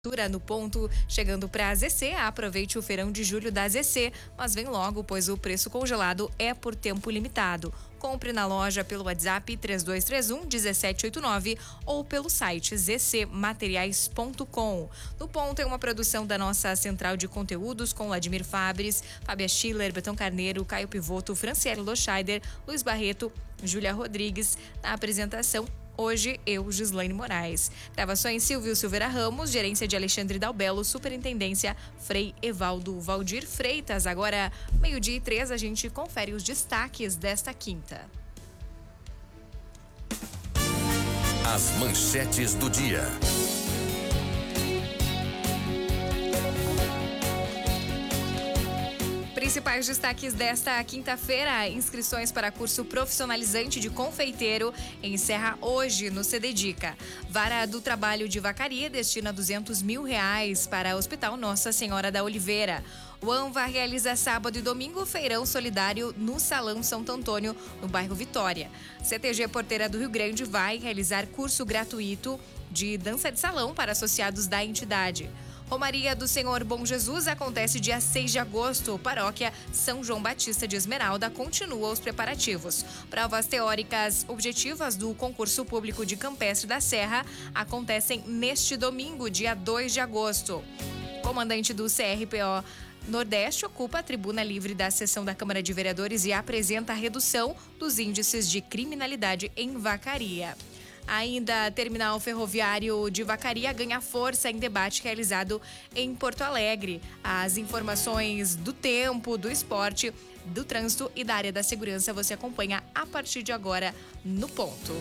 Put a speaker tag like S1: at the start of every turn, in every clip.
S1: No ponto, chegando para a ZC, aproveite o feirão de julho da ZC, mas vem logo, pois o preço congelado é por tempo limitado. Compre na loja pelo WhatsApp 3231-1789 ou pelo site zcmateriais.com. No ponto é uma produção da nossa central de conteúdos com Vladimir Fabres, Fábia Schiller, Betão Carneiro, Caio Pivoto, Franciele Loscheider, Luiz Barreto, Júlia Rodrigues. Na apresentação, hoje, eu, Gislaine Moraes. Gravações Silvio Silveira Ramos, gerência de Alexandre Dalbello, superintendência Frei Evaldo Valdir Freitas. Agora, 12:03, a gente confere os destaques desta quinta.
S2: As manchetes do dia.
S1: Principais destaques desta quinta-feira: inscrições para curso profissionalizante de confeiteiro encerra hoje no CDDICA. Vara do Trabalho de Vacaria destina R$200 mil para o Hospital Nossa Senhora da Oliveira. O ANVA realiza sábado e domingo feirão solidário no Salão Santo Antônio, no bairro Vitória. CTG Porteira do Rio Grande vai realizar curso gratuito de dança de salão para associados da entidade. Romaria do Senhor Bom Jesus acontece dia 6 de agosto. Paróquia São João Batista de Esmeralda continua os preparativos. Provas teóricas objetivas do concurso público de Campestre da Serra acontecem neste domingo, dia 2 de agosto. Comandante do CRPO Nordeste ocupa a tribuna livre da sessão da Câmara de Vereadores e apresenta a redução dos índices de criminalidade em Vacaria. Ainda, terminal ferroviário de Vacaria ganha força em debate realizado em Porto Alegre. As informações do tempo, do esporte, do trânsito e da área da segurança você acompanha a partir de agora no Ponto.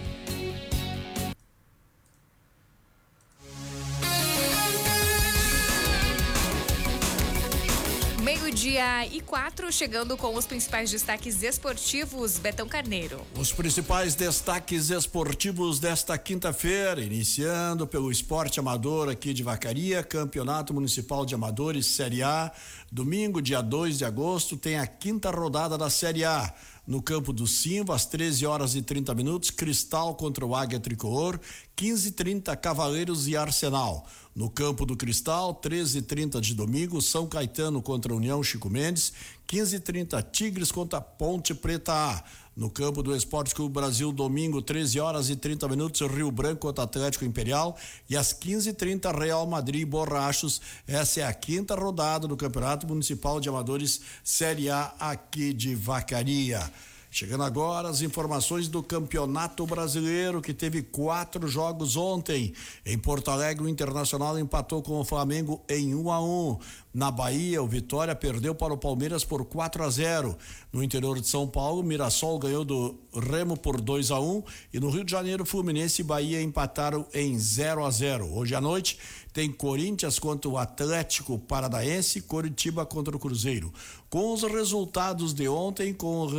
S1: Meio-dia e 4, chegando com os principais destaques esportivos, Betão Carneiro.
S3: Os principais destaques esportivos desta quinta-feira, iniciando pelo esporte amador aqui de Vacaria, Campeonato Municipal de Amadores Série A. Domingo, dia 2 de agosto, tem a quinta rodada da Série A. No campo do Simva, às 13h30, Cristal contra o Águia Tricolor, 15h30, Cavaleiros e Arsenal. No campo do Cristal, 13h30 de domingo, São Caetano contra a União Chico Mendes, 15h30, Tigres contra Ponte Preta A. No campo do Esporte Clube Brasil, domingo, 13h30, Rio Branco contra Atlético Imperial, e às 15h30, Real Madrid e Borrachos. Essa é a quinta rodada do Campeonato Municipal de Amadores Série A aqui de Vacaria. Chegando agora as informações do Campeonato Brasileiro, que teve 4 jogos ontem. Em Porto Alegre, o Internacional empatou com o Flamengo em 1-1. Na Bahia, o Vitória perdeu para o Palmeiras por 4-0. No interior de São Paulo, Mirassol ganhou do Remo por 2-1. E no Rio de Janeiro, Fluminense e Bahia empataram em 0-0. Hoje à noite tem Corinthians contra o Atlético Paranaense, Coritiba contra o Cruzeiro. Com os resultados de ontem,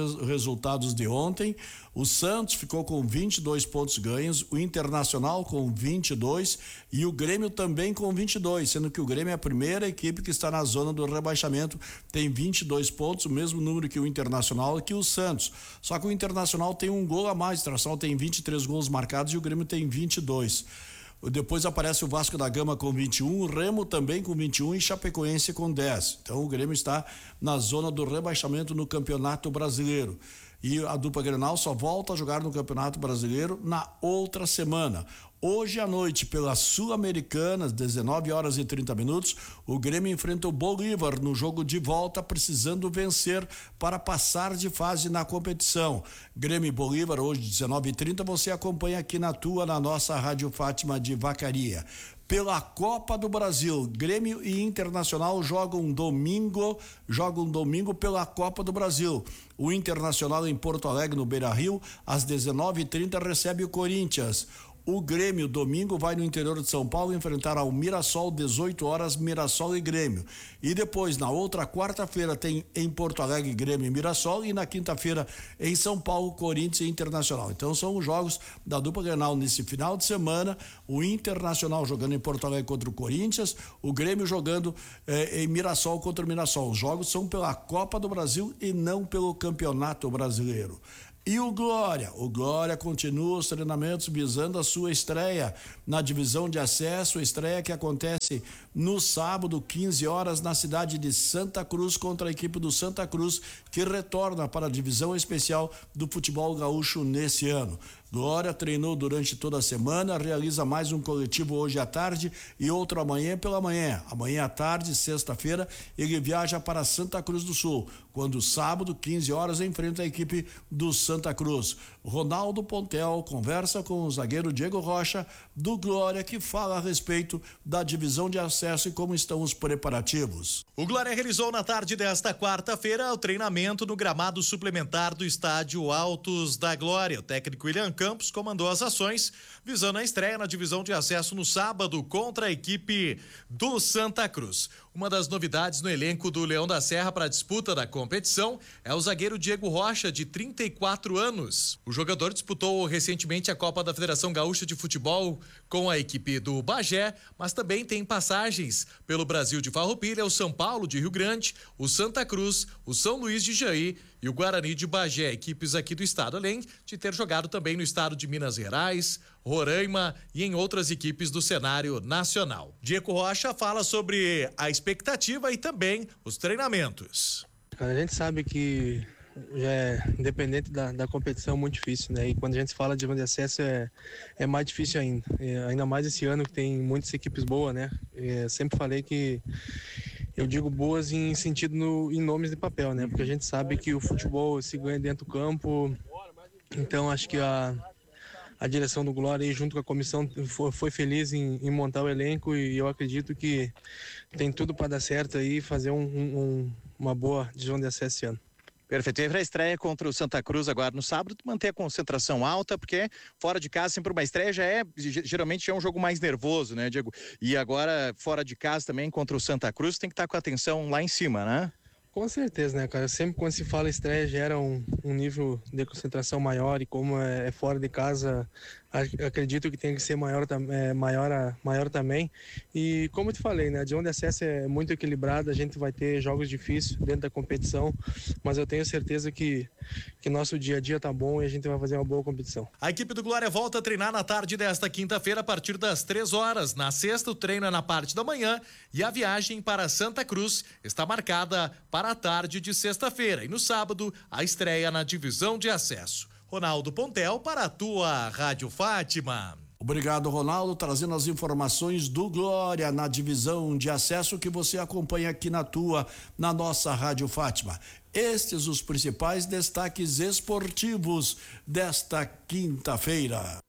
S3: o Santos ficou com 22 pontos ganhos, o Internacional com 22 e o Grêmio também com 22, sendo que o Grêmio é a primeira equipe que está na zona do rebaixamento, tem 22 pontos, o mesmo número que o Internacional e que o Santos. Só que o Internacional tem um gol a mais, o Internacional tem 23 gols marcados e o Grêmio tem 22. Depois aparece o Vasco da Gama com 21, o Remo também com 21 e Chapecoense com 10. Então o Grêmio está na zona do rebaixamento no Campeonato Brasileiro. E a dupla Grenal só volta a jogar no Campeonato Brasileiro na outra semana. Hoje à noite, pela Sul-Americana, às 19h30, o Grêmio enfrenta o Bolívar no jogo de volta, precisando vencer para passar de fase na competição. Grêmio e Bolívar, hoje, 19h30, você acompanha aqui na nossa Rádio Fátima de Vacaria. Pela Copa do Brasil, Grêmio e Internacional jogam domingo pela Copa do Brasil. O Internacional em Porto Alegre, no Beira-Rio, às 19h30, recebe o Corinthians. O Grêmio, domingo, vai no interior de São Paulo enfrentar ao Mirassol, 18h, Mirassol e Grêmio. E depois, na outra quarta-feira, tem em Porto Alegre, Grêmio e Mirassol, e na quinta-feira, em São Paulo, Corinthians e Internacional. Então, são os jogos da dupla Grenal nesse final de semana. O Internacional jogando em Porto Alegre contra o Corinthians, o Grêmio jogando em Mirassol contra o Mirassol. Os jogos são pela Copa do Brasil e não pelo Campeonato Brasileiro. E o Glória continua os treinamentos visando a sua estreia na divisão de acesso, estreia que acontece no sábado, 15 horas, na cidade de Santa Cruz, contra a equipe do Santa Cruz, que retorna para a divisão especial do futebol gaúcho nesse ano. Glória treinou durante toda a semana, realiza mais um coletivo hoje à tarde e outro amanhã pela manhã. Amanhã à tarde, sexta-feira, ele viaja para Santa Cruz do Sul, quando sábado, 15 horas, enfrenta a equipe do Santa Cruz. Ronaldo Pontel conversa com o zagueiro Diego Rocha, do Glória, que fala a respeito da divisão de acesso e como estão os preparativos.
S4: O Glória realizou na tarde desta quarta-feira o treinamento no gramado suplementar do estádio Altos da Glória. O técnico William Campos comandou as ações visando a estreia na divisão de acesso no sábado contra a equipe do Santa Cruz. Uma das novidades no elenco do Leão da Serra para a disputa da competição é o zagueiro Diego Rocha, de 34 anos. O jogador disputou recentemente a Copa da Federação Gaúcha de Futebol com a equipe do Bagé, mas também tem passagens pelo Brasil de Farroupilha, o São Paulo de Rio Grande, o Santa Cruz, o São Luís de Jaí e o Guarani de Bagé, equipes aqui do estado, além de ter jogado também no estado de Minas Gerais, Roraima e em outras equipes do cenário nacional. Diego Rocha fala sobre a expectativa e também os treinamentos.
S5: A gente sabe que já é independente da competição, muito difícil, né? E quando a gente fala de acesso é mais difícil ainda. Ainda mais esse ano que tem muitas equipes boas, né? Sempre falei que eu digo boas em sentido em nomes de papel, né? Porque a gente sabe que o futebol se ganha dentro do campo. Então acho que a direção do Glória aí, junto com a comissão, foi feliz em montar o elenco, e eu acredito que tem tudo para dar certo aí e fazer uma boa divisão de acesso esse ano.
S6: Perfeito. E para a estreia contra o Santa Cruz agora no sábado, manter a concentração alta, porque fora de casa, sempre uma estreia geralmente é um jogo mais nervoso, né, Diego? E agora, fora de casa também, contra o Santa Cruz, tem que estar com a atenção lá em cima, né?
S5: Com certeza, né, cara? Sempre quando se fala estreia gera um nível de concentração maior, e como é fora de casa, acredito que tem que ser maior também. E como eu te falei, né, a divisão de acesso é muito equilibrada, a gente vai ter jogos difíceis dentro da competição, mas eu tenho certeza que nosso dia a dia tá bom e a gente vai fazer uma boa competição.
S4: A equipe do Glória volta a treinar na tarde desta quinta-feira a partir das 3 horas. Na sexta, o treino é na parte da manhã e a viagem para Santa Cruz está marcada para a tarde de sexta-feira. E no sábado, a estreia na divisão de acesso. Ronaldo Pontel para a tua Rádio Fátima.
S3: Obrigado, Ronaldo, trazendo as informações do Glória na divisão de acesso que você acompanha aqui na nossa Rádio Fátima. Estes os principais destaques esportivos desta quinta-feira.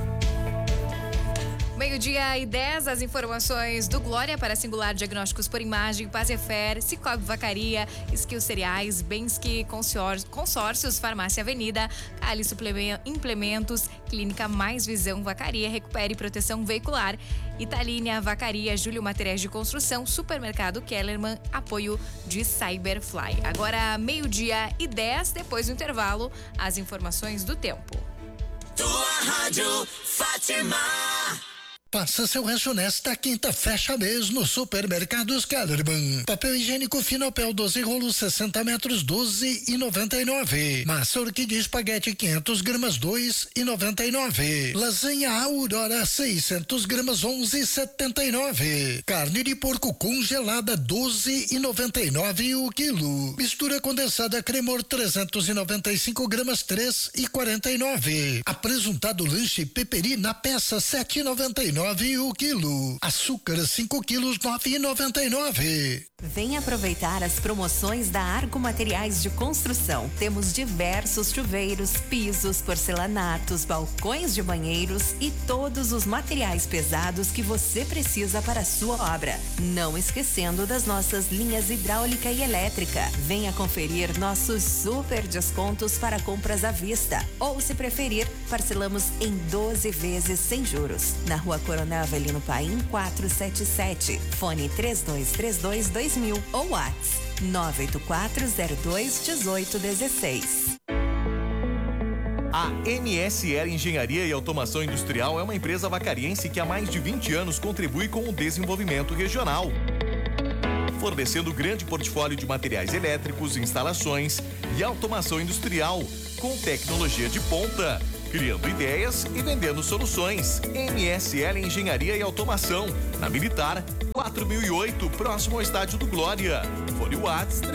S1: 12:10, as informações do Glória para Singular Diagnósticos por Imagem, Pazefer, Cicobi Vacaria, Skill Cereais, Bensky, Consórcios, Farmácia Avenida, Cali Implementos, Clínica Mais Visão Vacaria, Recupere Proteção Veicular, Italínia Vacaria, Júlio Materiais de Construção, Supermercado Kellerman, apoio de Cyberfly. Agora 12:10, depois do intervalo, as informações do tempo.
S7: Tua Rádio Fátima.
S8: Faça seu rancho nesta quinta, fecha mês no Supermercados Kellerman. Papel higiênico Finopel 12 rolos 60 metros 12,99. Massa orquídea espaguete 500 gramas 2,99. Lasanha Aurora 600 gramas 11,79. Carne de porco congelada 12,99 o quilo. Mistura condensada Cremor 395 gramas 3,49. Apresuntado lanche Peperi na peça 7,99 o quilo. Açúcar 5 quilos 9,99.
S9: Vem aproveitar as promoções da Arco Materiais de Construção. Temos diversos chuveiros, pisos, porcelanatos, balcões de banheiros e todos os materiais pesados que você precisa para a sua obra. Não esquecendo das nossas linhas hidráulica e elétrica. Venha conferir nossos super descontos para compras à vista. Ou, se preferir, parcelamos em 12 vezes sem juros. Na Rua Coronel Avelino Paim 477. Fone 3232-2000 ou WhatsApp 98402-1816.
S4: A MSR Engenharia e Automação Industrial é uma empresa vacariense que há mais de 20 anos contribui com o desenvolvimento regional. fornecendo grande portfólio de materiais elétricos, instalações e automação industrial, com tecnologia de ponta, criando ideias e vendendo soluções. MSL Engenharia e Automação, na Militar 4008, próximo ao Estádio do Glória. Fone WhatsApp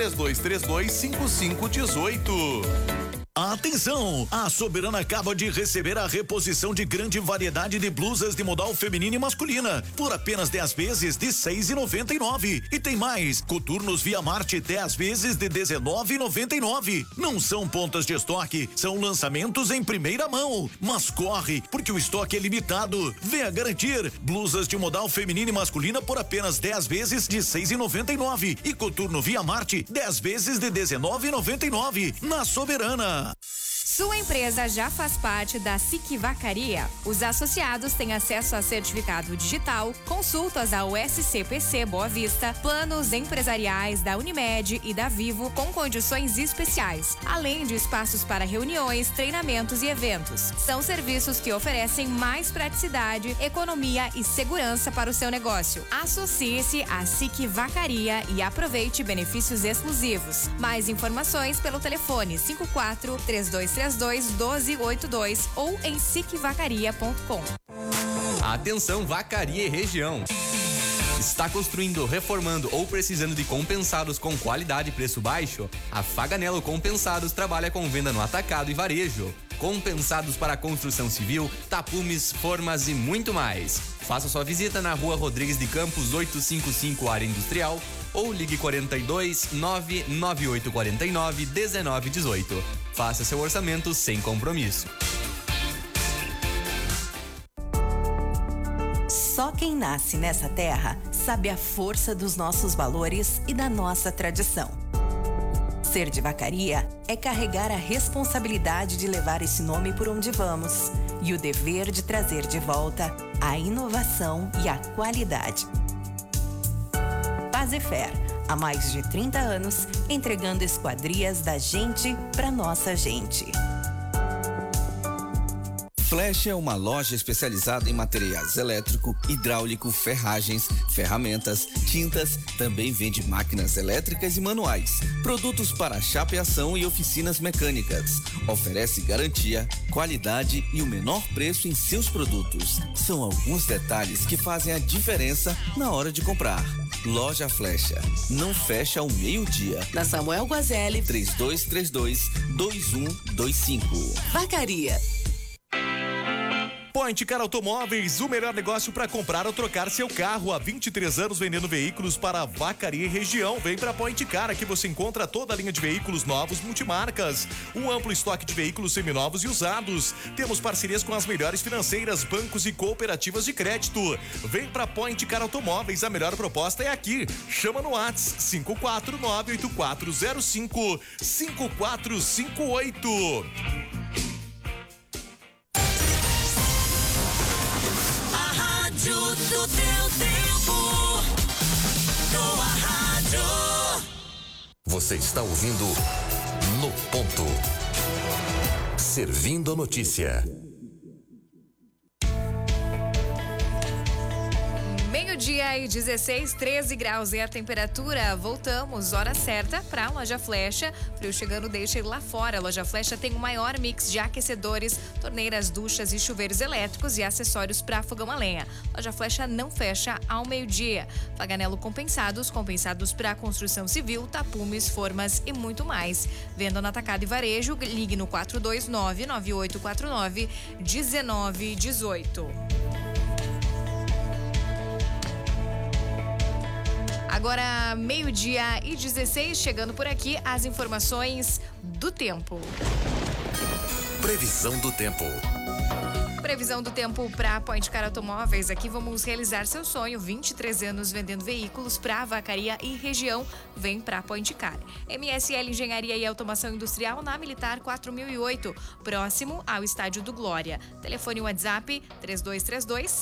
S4: 3232-5518.
S10: Atenção! A Soberana acaba de receber a reposição de grande variedade de blusas de modal feminina e masculina por apenas 10 vezes de R$ 6,99. E tem mais, coturnos Via Marte 10 vezes de R$ 19,99. Não são pontas de estoque, são lançamentos em primeira mão. Mas corre, porque o estoque é limitado. Venha garantir blusas de modal feminina e masculina por apenas 10 vezes de R$ 6,99 e coturno Via Marte 10 vezes de R$ 19,99 na Soberana.
S1: Sua empresa já faz parte da SIC Vacaria. Os associados têm acesso a certificado digital, consultas ao SCPC Boa Vista, planos empresariais da Unimed e da Vivo com condições especiais, além de espaços para reuniões, treinamentos e eventos. São serviços que oferecem mais praticidade, economia e segurança para o seu negócio. Associe-se à SIC Vacaria e aproveite benefícios exclusivos. Mais informações pelo telefone 54-3232-1282 ou em sicvacaria.com.
S11: Atenção, Vacaria e região. Está construindo, reformando ou precisando de compensados com qualidade e preço baixo? A Faganello Compensados trabalha com venda no atacado e varejo. Compensados para construção civil, tapumes, formas e muito mais. Faça sua visita na Rua Rodrigues de Campos 855, área industrial, ou ligue 42 99849 1918. Faça seu orçamento sem compromisso.
S9: Só quem nasce nessa terra sabe a força dos nossos valores e da nossa tradição. Ser de Vacaria é carregar a responsabilidade de levar esse nome por onde vamos e o dever de trazer de volta a inovação e a qualidade. Fazefer, há mais de 30 anos, entregando esquadrias da gente para nossa gente.
S12: Flecha é uma loja especializada em materiais elétrico, hidráulico, ferragens, ferramentas, tintas, também vende máquinas elétricas e manuais, produtos para chapeação e oficinas mecânicas. Oferece garantia, qualidade e o menor preço em seus produtos. São alguns detalhes que fazem a diferença na hora de comprar. Loja Flecha, não fecha ao meio-dia.
S13: Na Samuel Guazelli
S12: 3232-2125.
S13: Vacaria.
S4: Point Car Automóveis, o melhor negócio para comprar ou trocar seu carro. Há 23 anos vendendo veículos para a Vacaria e região. Vem para Point Car, aqui você encontra toda a linha de veículos novos multimarcas, um amplo estoque de veículos seminovos e usados. Temos parcerias com as melhores financeiras, bancos e cooperativas de crédito. Vem para Point Car Automóveis, a melhor proposta é aqui. Chama no WhatsApp 54984055458.
S7: Do teu tempo, tua rádio.
S2: Você está ouvindo No Ponto. Servindo a notícia.
S1: Meio-dia e 16, 13 graus é a temperatura. Voltamos, hora certa para a Loja Flecha. Frio chegando, deixa ele lá fora. A Loja Flecha tem o maior mix de aquecedores, torneiras, duchas e chuveiros elétricos e acessórios para fogão a lenha. Loja Flecha não fecha ao meio-dia. Faganello Compensados para construção civil, tapumes, formas e muito mais. Venda no atacado e varejo, ligue no 429-9849-1918. Agora, meio-dia e 16, chegando por aqui as informações do tempo.
S2: Previsão do tempo.
S1: Previsão do tempo para Point Car Automóveis. Aqui vamos realizar seu sonho. 23 anos vendendo veículos para Vacaria e região. Vem para Point Car. MSL Engenharia e Automação Industrial na Militar 4008, próximo ao Estádio do Glória. Telefone WhatsApp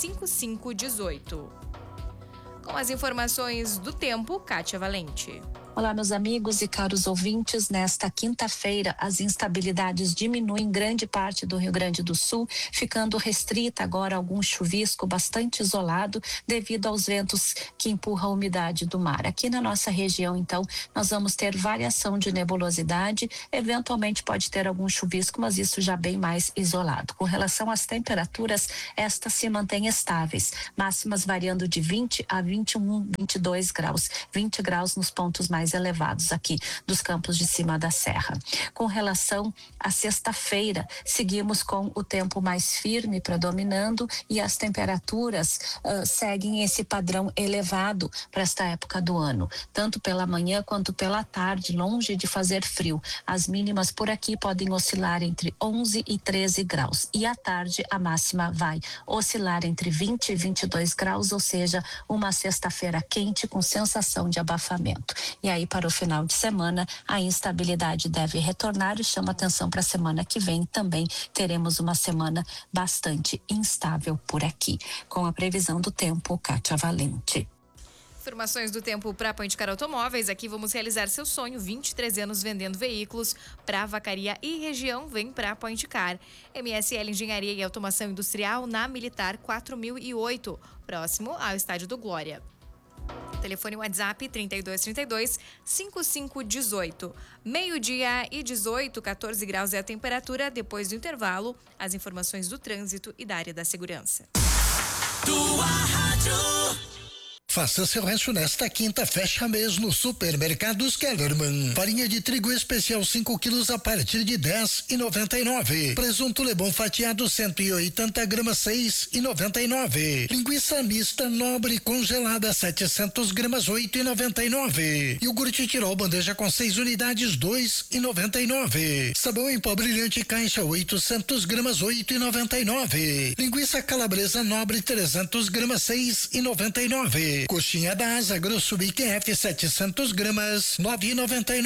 S1: 3232-5518. Com as informações do tempo, Kátia Valente.
S14: Olá, meus amigos e caros ouvintes. Nesta quinta-feira, as instabilidades diminuem em grande parte do Rio Grande do Sul, ficando restrita agora algum chuvisco bastante isolado devido aos ventos que empurram a umidade do mar. Aqui na nossa região, então, nós vamos ter variação de nebulosidade, eventualmente pode ter algum chuvisco, mas isso já bem mais isolado. Com relação às temperaturas, estas se mantêm estáveis, máximas variando de 20 a 21, 22 graus, 20 graus nos pontos mais elevados aqui dos campos de cima da serra. Com relação à sexta-feira, seguimos com o tempo mais firme predominando e as temperaturas seguem esse padrão elevado para esta época do ano, tanto pela manhã quanto pela tarde, longe de fazer frio. As mínimas por aqui podem oscilar entre 11 e 13 graus e à tarde a máxima vai oscilar entre 20 e 22 graus, ou seja, uma sexta-feira quente com sensação de abafamento. E aí, para o final de semana, a instabilidade deve retornar e chama atenção para a semana que vem. Também teremos uma semana bastante instável por aqui. Com a previsão do tempo, Kátia Valente.
S1: Informações do tempo para Pointicar Automóveis. Aqui vamos realizar seu sonho. 23 anos vendendo veículos para Vacaria e região. Vem para Pointicar. MSL Engenharia e Automação Industrial na Militar 4008, próximo ao Estádio do Glória. Telefone WhatsApp 3232-5518. Meio-dia e 18, 14 graus é a temperatura. Depois do intervalo, as informações do trânsito e da área da segurança.
S7: Tua rádio.
S8: Faça seu rancho nesta quinta, fecha mês no Supermercados Kellerman. Farinha de trigo especial 5 quilos a partir de 10,99. Presunto Lebon fatiado 180 gramas 6,99. Linguiça mista nobre congelada 700 gramas 8,99. Iogurte Tirol bandeja com 6 unidades 2,99. Sabão em pó brilhante caixa 800 gramas 8,99. Linguiça calabresa nobre 300 gramas 6,99. Coxinha da Asa Grosso BQF 700 gramas 9,99.